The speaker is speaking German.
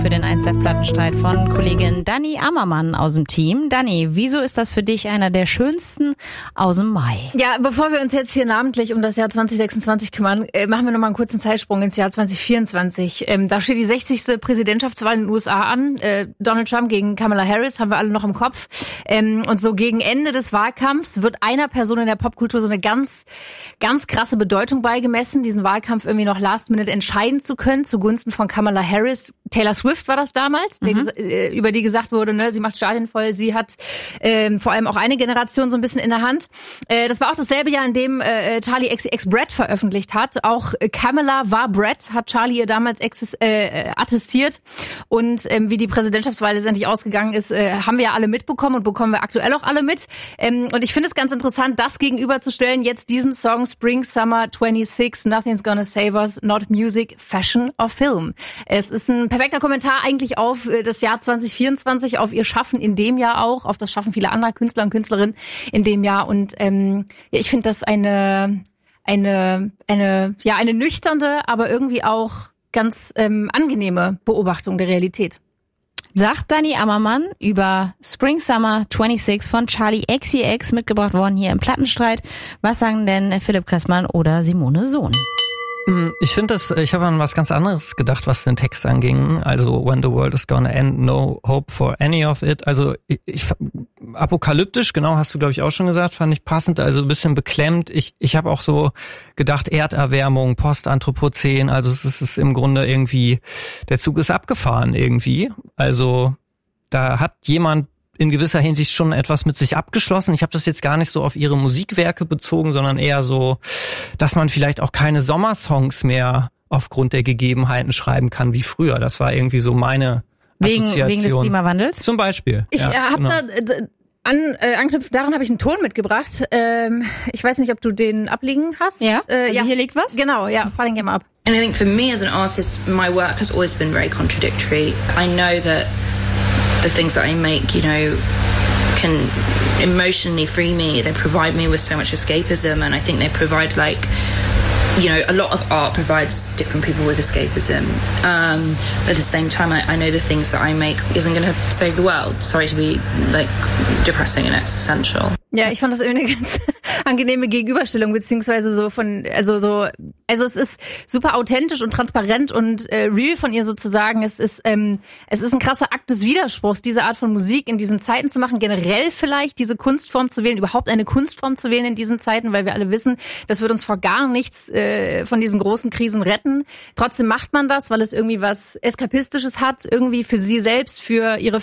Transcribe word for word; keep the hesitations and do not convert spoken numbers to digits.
Für den eins Live Plattenstreit von Kollegin Dani Ammermann aus dem Team. Dani, wieso ist das für dich einer der schönsten aus dem Mai? Ja, bevor wir uns jetzt hier namentlich um das Jahr zwanzig sechsundzwanzig kümmern, äh, machen wir nochmal einen kurzen Zeitsprung ins Jahr zwanzig vierundzwanzig. Ähm, da steht die sechzigste Präsidentschaftswahl in den U S A an. Äh, Donald Trump gegen Kamala Harris, haben wir alle noch im Kopf. Ähm, und so gegen Ende des Wahlkampfs wird einer Person in der Popkultur so eine ganz, ganz krasse Bedeutung beigemessen, diesen Wahlkampf irgendwie noch last minute entscheiden zu können, zugunsten von Kamala Harris. Taylor Swift war das damals, mhm. der, über die gesagt wurde, ne, sie macht Stadien voll, sie hat ähm, vor allem auch eine Generation so ein bisschen in der Hand. Äh, das war auch dasselbe Jahr, in dem äh, Charli X C X Brad veröffentlicht hat. Auch äh, Kamala war Brad, hat Charli ihr damals ex- äh, attestiert. Und ähm, wie die Präsidentschaftswahl letztendlich ausgegangen ist, äh, haben wir ja alle mitbekommen und bekommen wir aktuell auch alle mit. Ähm, und ich finde es ganz interessant, das gegenüberzustellen, jetzt diesem Song Spring Summer twenty-six, Nothing's Gonna Save Us, Not Music, Fashion or Film. Es ist ein perfekter Kommentar eigentlich auf das Jahr zwanzig vierundzwanzig, auf ihr Schaffen in dem Jahr auch, auf das Schaffen vieler anderer Künstler und Künstlerinnen in dem Jahr. Und ähm, ja, ich finde das eine eine eine ja eine nüchterne, aber irgendwie auch ganz ähm, angenehme Beobachtung der Realität. Sagt Dani Ammermann über Spring Summer twenty-six von Charli X C X, mitgebracht worden hier im Plattenstreit. Was sagen denn Philipp Kressmann oder Simone Sohn? Ich finde das, ich habe an was ganz anderes gedacht, was den Text anging. Also when the world is gonna end, no hope for any of it. Also ich, ich apokalyptisch, genau, hast du glaube ich auch schon gesagt, fand ich passend, also ein bisschen beklemmt. Ich ich habe auch so gedacht, Erderwärmung, Postanthropozän, also es ist, es ist im Grunde irgendwie, der Zug ist abgefahren irgendwie. Also da hat jemand in gewisser Hinsicht schon etwas mit sich abgeschlossen. Ich habe das jetzt gar nicht so auf ihre Musikwerke bezogen, sondern eher so, dass man vielleicht auch keine Sommersongs mehr aufgrund der Gegebenheiten schreiben kann wie früher. Das war irgendwie so meine wegen, Assoziation. Wegen des Klimawandels? Zum Beispiel. Ich ja, äh, habe genau. da... Äh, An, äh, anknüpfend daran habe ich einen Ton mitgebracht. Ähm, ich weiß nicht, ob du den abliegen hast. Ja, äh, also ja. hier liegt was. Genau, ja, fahr den gerne mal ab. And I think for me as an artist, my work has always been very contradictory. I know that the things that I make, you know, can emotionally free me. They provide me with so much escapism, and I think they provide, like, you know, a lot of art provides different people with escapism. Um, but at the same time, I, I know the things that I make isn't going to save the world. Sorry to be, like, depressing and existential. Ja, ich fand das irgendwie eine ganz angenehme Gegenüberstellung, beziehungsweise so von, also so, also es ist super authentisch und transparent und äh, real von ihr sozusagen. Es ist, ähm, es ist ein krasser Akt des Widerspruchs, diese Art von Musik in diesen Zeiten zu machen, generell vielleicht diese Kunstform zu wählen, überhaupt eine Kunstform zu wählen in diesen Zeiten, weil wir alle wissen, das wird uns vor gar nichts äh, von diesen großen Krisen retten. Trotzdem macht man das, weil es irgendwie was Eskapistisches hat, irgendwie für sie selbst, für ihre